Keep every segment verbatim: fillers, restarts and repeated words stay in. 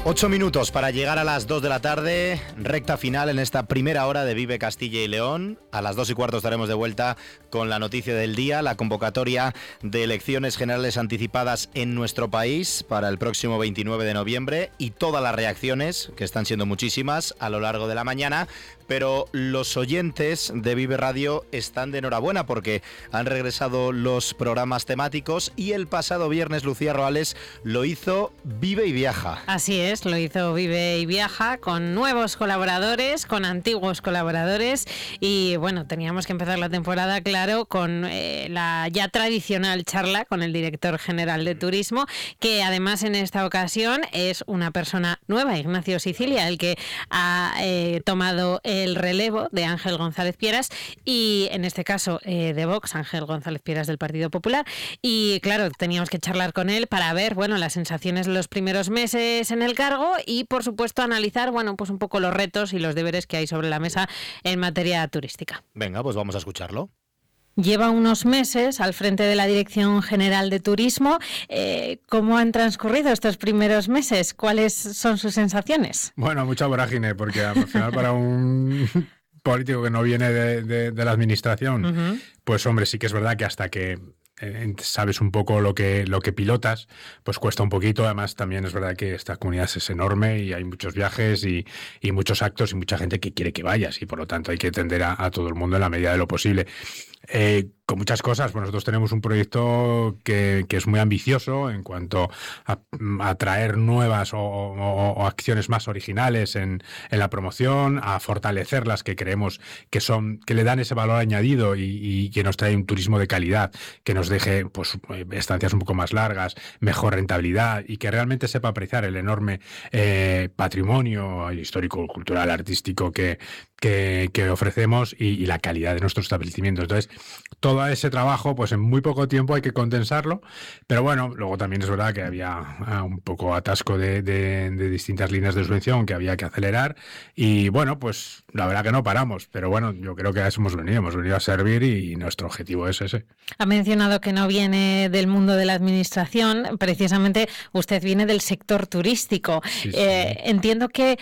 Ocho minutos para llegar a las dos de la tarde, recta final en esta primera hora de Vive Castilla y León. A las dos y cuarto estaremos de vuelta con la noticia del día, la convocatoria de elecciones generales anticipadas en nuestro país para el próximo veintinueve de noviembre y todas las reacciones, que están siendo muchísimas, a lo largo de la mañana. Pero los oyentes de Vive Radio están de enhorabuena porque han regresado los programas temáticos y el pasado viernes Lucía Roales lo hizo Vive y Viaja. Así es, lo hizo Vive y Viaja con nuevos colaboradores, con antiguos colaboradores y bueno, teníamos que empezar la temporada, claro, con eh, la ya tradicional charla con el director general de turismo, que además en esta ocasión es una persona nueva, Ignacio Sicilia, el que ha eh, tomado el relevo de Ángel González Pieras y en este caso eh, de Vox, Ángel González Pieras del Partido Popular, y claro, teníamos que charlar con él para ver, bueno, las sensaciones de los primeros meses en el cargo y por supuesto analizar, bueno, pues un poco los retos y los deberes que hay sobre la mesa en materia turística. Venga, pues vamos a escucharlo. Lleva unos meses al frente de la Dirección General de Turismo. Eh, ¿Cómo han transcurrido estos primeros meses? ¿Cuáles son sus sensaciones? Bueno, mucha vorágine, porque al final para un político que no viene de, de, de la administración, uh-huh. pues hombre, sí que es verdad que hasta que eh, sabes un poco lo que, lo que pilotas, pues cuesta un poquito. Además, también es verdad que esta comunidad es enorme y hay muchos viajes y, y muchos actos y mucha gente que quiere que vayas y por lo tanto hay que atender a, a todo el mundo en la medida de lo posible. Eh, con muchas cosas, pues nosotros tenemos un proyecto que, que es muy ambicioso en cuanto a, a traer nuevas o, o, o acciones más originales en, en la promoción, a fortalecer las que creemos que son, que le dan ese valor añadido y, y que nos trae un turismo de calidad, que nos deje pues estancias un poco más largas, mejor rentabilidad y que realmente sepa apreciar el enorme eh, patrimonio histórico, cultural, artístico que, que, que ofrecemos y, y la calidad de nuestros establecimientos. Entonces, todo ese trabajo, pues en muy poco tiempo hay que condensarlo, pero bueno, luego también es verdad que había uh, un poco atasco de, de, de distintas líneas de subvención que había que acelerar y bueno, pues la verdad que no paramos, pero bueno, yo creo que a eso hemos venido, hemos venido a servir y, y nuestro objetivo es ese. Ha mencionado que no viene del mundo de la administración, precisamente usted viene del sector turístico. Sí, sí. Eh, entiendo que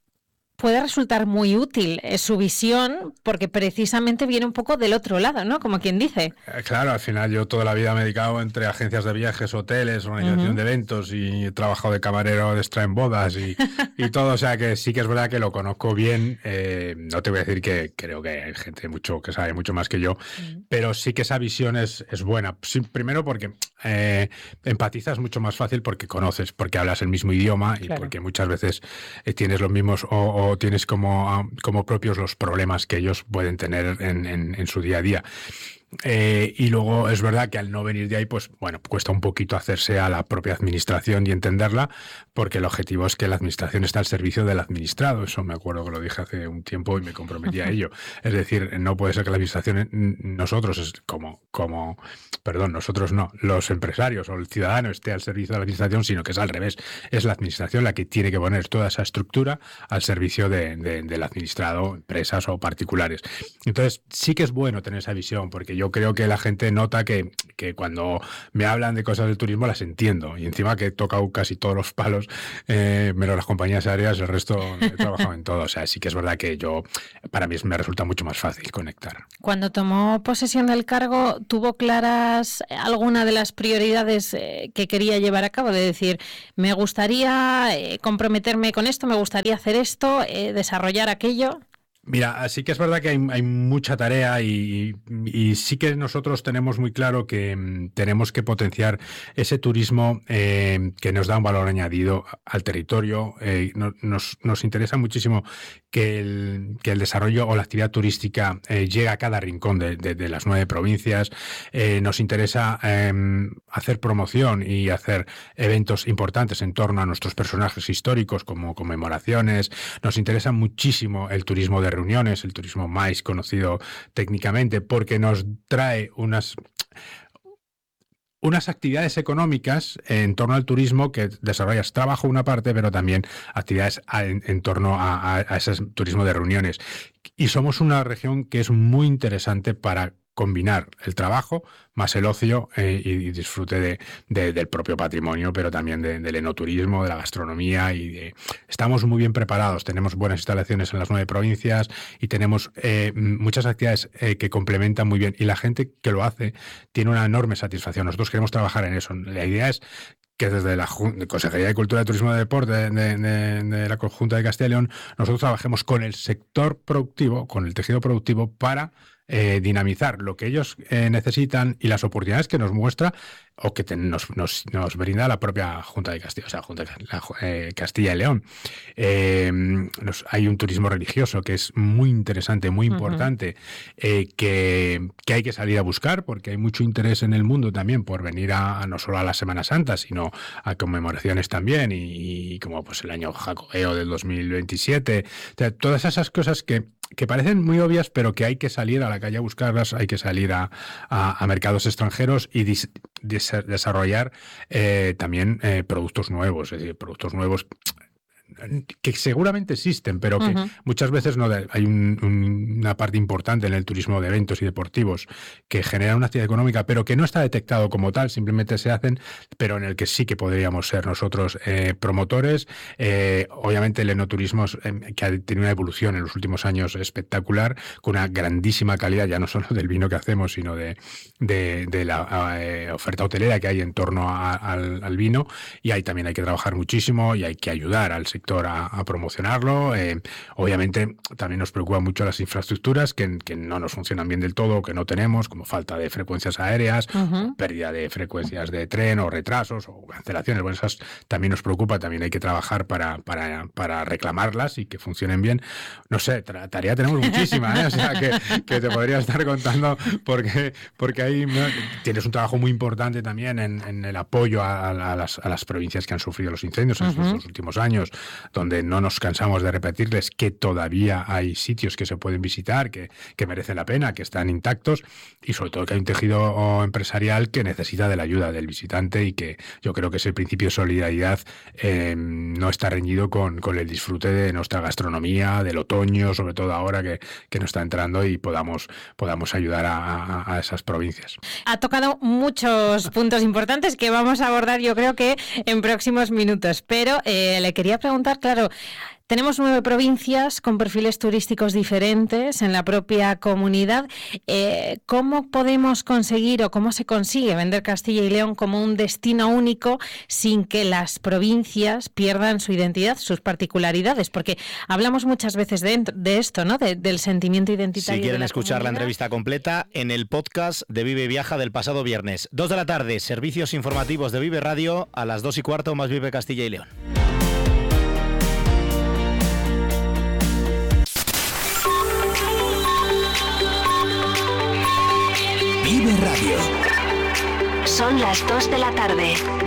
puede resultar muy útil eh, su visión porque precisamente viene un poco del otro lado, ¿no? Como quien dice. Eh, claro, al final yo toda la vida me he dedicado entre agencias de viajes, hoteles, organización uh-huh. de eventos y he trabajado de camarero de extra en bodas y, y todo, o sea que sí que es verdad que lo conozco bien. Eh, no te voy a decir que creo que hay gente mucho que sabe mucho más que yo, uh-huh. pero sí que esa visión es, es buena. Sí, primero porque eh, empatizas mucho más fácil porque conoces, porque hablas el mismo idioma y claro. porque muchas veces eh, tienes los mismos o, o tienes como, como propios los problemas que ellos pueden tener en, en, en su día a día. Eh, y luego es verdad que al no venir de ahí, pues bueno, cuesta un poquito hacerse a la propia administración y entenderla, porque el objetivo es que la administración está al servicio del administrado. Eso me acuerdo que lo dije hace un tiempo y me comprometí a ello. Es decir, no puede ser que la administración, nosotros es como, como, perdón, nosotros no, los empresarios o el ciudadano esté al servicio de la administración, sino que es al revés. Es la administración la que tiene que poner toda esa estructura al servicio de, de, del administrado, empresas o particulares. Entonces, sí que es bueno tener esa visión, porque yo Yo creo que la gente nota que, que cuando me hablan de cosas del turismo las entiendo. Y encima que he tocado casi todos los palos, eh, menos las compañías aéreas, el resto he trabajado en todo. O sea, sí que es verdad que yo, para mí me resulta mucho más fácil conectar. Cuando tomó posesión del cargo, ¿tuvo claras alguna de las prioridades eh, que quería llevar a cabo? De decir, me gustaría eh, comprometerme con esto, me gustaría hacer esto, eh, desarrollar aquello. Mira, sí que es verdad que hay, hay mucha tarea y, y sí que nosotros tenemos muy claro que um, tenemos que potenciar ese turismo eh, que nos da un valor añadido al territorio. Eh, no, nos, nos interesa muchísimo que el, que el desarrollo o la actividad turística eh, llegue a cada rincón de, de, de las nueve provincias. Eh, nos interesa eh, hacer promoción y hacer eventos importantes en torno a nuestros personajes históricos como conmemoraciones. Nos interesa muchísimo el turismo de reuniones, el turismo más conocido técnicamente, porque nos trae unas unas actividades económicas en torno al turismo que desarrollas trabajo una parte, pero también actividades en, en torno a, a, a ese turismo de reuniones. Y somos una región que es muy interesante para combinar el trabajo más el ocio eh, y disfrute de, de, del propio patrimonio, pero también de, del enoturismo, de la gastronomía. Y de... Estamos muy bien preparados, tenemos buenas instalaciones en las nueve provincias y tenemos eh, muchas actividades eh, que complementan muy bien, y la gente que lo hace tiene una enorme satisfacción. Nosotros queremos trabajar en eso. La idea es que desde la Consejería de Cultura, Turismo y Deporte de, de, de, de la Junta de Castilla y León, nosotros trabajemos con el sector productivo, con el tejido productivo, para Eh, dinamizar lo que ellos eh, necesitan y las oportunidades que nos muestra o que te, nos, nos, nos brinda la propia Junta de Castilla, o sea, Junta de la, eh, Castilla y León. Eh, nos, hay un turismo religioso que es muy interesante, muy importante, uh-huh. eh, que, que hay que salir a buscar, porque hay mucho interés en el mundo también por venir a, a no solo a la Semana Santa, sino a conmemoraciones también, y, y como pues el año jacobeo del dos mil veintisiete, o sea, todas esas cosas que que parecen muy obvias, pero que hay que salir a la calle a buscarlas, hay que salir a, a, a mercados extranjeros y dis, dis, desarrollar eh, también eh, productos nuevos, es decir, productos nuevos que seguramente existen, pero que uh-huh. muchas veces no de, hay un, un, una parte importante en el turismo de eventos y deportivos que genera una actividad económica, pero que no está detectado como tal, simplemente se hacen, pero en el que sí que podríamos ser nosotros eh, promotores. Eh, obviamente el enoturismo eh, que ha tenido una evolución en los últimos años espectacular, con una grandísima calidad, ya no solo del vino que hacemos, sino de, de, de la eh, oferta hotelera que hay en torno a, al, al vino, y ahí también hay que trabajar muchísimo y hay que ayudar al sector A, a promocionarlo. Eh, obviamente también nos preocupan mucho las infraestructuras que, que no nos funcionan bien del todo, que no tenemos, como falta de frecuencias aéreas, uh-huh. pérdida de frecuencias de tren o retrasos o cancelaciones. Bueno, esas también nos preocupa, también hay que trabajar para, para, para reclamarlas y que funcionen bien. No sé, tarea tenemos muchísima, ¿eh? O sea, que, que te podría estar contando porque, porque ahí ¿no? tienes un trabajo muy importante también en, en el apoyo a, a, las, a las provincias que han sufrido los incendios uh-huh. en estos últimos años, donde no nos cansamos de repetirles que todavía hay sitios que se pueden visitar, que, que merecen la pena, que están intactos, y sobre todo que hay un tejido empresarial que necesita de la ayuda del visitante, y que yo creo que ese principio de solidaridad eh, no está reñido con, con el disfrute de nuestra gastronomía, del otoño, sobre todo ahora que, que nos está entrando, y podamos, podamos ayudar a, a, a esas provincias. Ha tocado muchos puntos importantes que vamos a abordar yo creo que en próximos minutos, pero eh, le quería preguntar, claro, tenemos nueve provincias con perfiles turísticos diferentes en la propia comunidad. Eh, ¿Cómo podemos conseguir o cómo se consigue vender Castilla y León como un destino único sin que las provincias pierdan su identidad, sus particularidades? Porque hablamos muchas veces de, de esto, ¿no? De, del sentimiento identitario. Si quieren la escuchar comunidad. La entrevista completa en el podcast de Vive y Viaja del pasado viernes. Dos de la tarde, servicios informativos de Vive Radio, a las dos y cuarto más Vive Castilla y León. Vive Radio. Son las dos de la tarde.